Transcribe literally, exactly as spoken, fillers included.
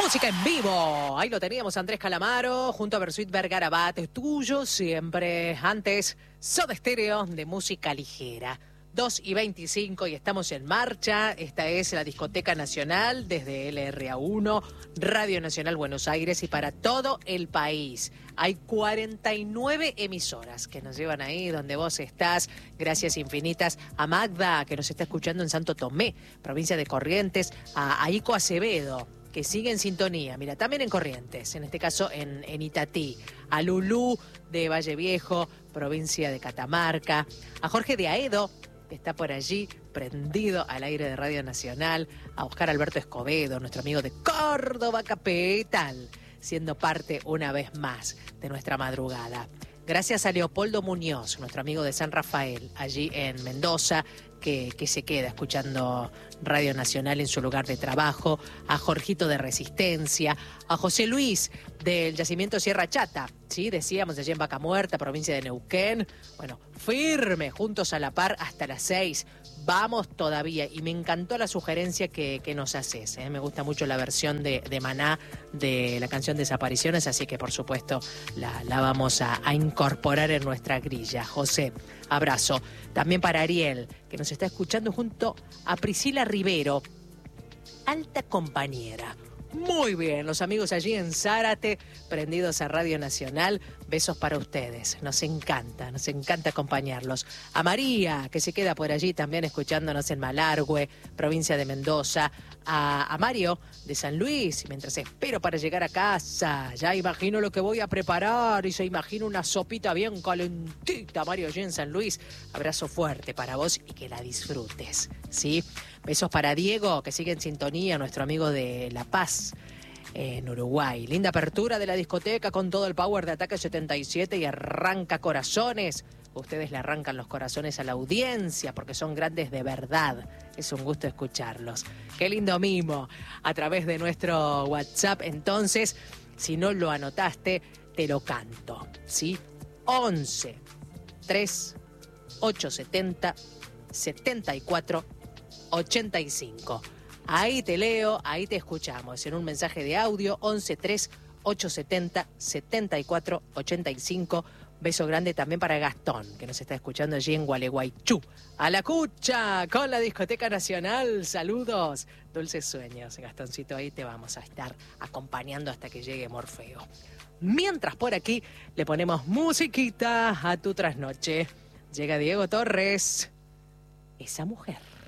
Música en vivo. Ahí lo teníamos, Andrés Calamaro, junto a Bersuit Vergarabat, tuyo siempre. Antes, Soda Stereo, de música ligera. dos y veinticinco y estamos en marcha. Esta es la Discoteca Nacional desde L R A uno, Radio Nacional Buenos Aires y para todo el país. Hay cuarenta y nueve emisoras que nos llevan ahí donde vos estás. Gracias infinitas a Magda, que nos está escuchando en Santo Tomé, provincia de Corrientes, a, a Ico Acevedo, que sigue en sintonía. Mira, también en Corrientes, en este caso en, en Itatí. A Lulú de Valle Viejo, provincia de Catamarca. A Jorge de Aedo, que está por allí, prendido al aire de Radio Nacional. A Oscar Alberto Escobedo, nuestro amigo de Córdoba Capital, siendo parte una vez más de nuestra madrugada. Gracias a Leopoldo Muñoz, nuestro amigo de San Rafael, allí en Mendoza, que, que se queda escuchando Radio Nacional en su lugar de trabajo. A Jorgito de Resistencia, a José Luis del Yacimiento Sierra Chata, ¿sí? Decíamos, allí en Vaca Muerta, provincia de Neuquén. Bueno, firme, juntos a la par hasta las seis. Vamos todavía. Y me encantó la sugerencia que, que nos haces, ¿eh? Me gusta mucho la versión de, de Maná de la canción Desapariciones, así que por supuesto la, la vamos a, a incorporar en nuestra grilla. José, abrazo. También para Ariel, que nos está escuchando junto a Priscila Rivero, alta compañera. Muy bien, los amigos allí en Zárate, prendidos a Radio Nacional, besos para ustedes. Nos encanta, nos encanta acompañarlos. A María, que se queda por allí también escuchándonos en Malargüe, provincia de Mendoza. A, a Mario de San Luis, mientras espero para llegar a casa, ya imagino lo que voy a preparar y se imagina una sopita bien calentita. Mario allí en San Luis, abrazo fuerte para vos y que la disfrutes, ¿sí? Besos para Diego, que sigue en sintonía, nuestro amigo de La Paz, en Uruguay. Linda apertura de la discoteca con todo el power de Ataque setenta y siete y arranca corazones. Ustedes le arrancan los corazones a la audiencia porque son grandes de verdad. Es un gusto escucharlos. Qué lindo mimo a través de nuestro WhatsApp. Entonces, si no lo anotaste, te lo canto, ¿sí? once, tres, ochocientos setenta, setenta y cuatro, ochenta y cinco. Ahí te leo, ahí te escuchamos en un mensaje de audio. Once, tres, ochocientos setenta, setenta y cuatro, ochenta y cinco. Beso grande también para Gastón, que nos está escuchando allí en Gualeguaychú. A la cucha con la Discoteca Nacional. Saludos, dulces sueños. Gastoncito, ahí te vamos a estar acompañando hasta que llegue Morfeo. Mientras por aquí le ponemos musiquita a tu trasnoche. Llega Diego Torres, esa mujer.